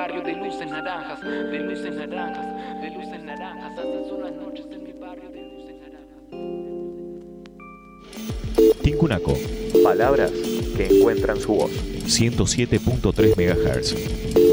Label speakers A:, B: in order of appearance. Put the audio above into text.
A: barrio de luces naranjas, de luces naranjas, de luces naranjas. Esas son las noches en mi barrio de luces naranjas.
B: Tincunaco.
C: Palabras que encuentran su voz.
B: 107.3 MHz.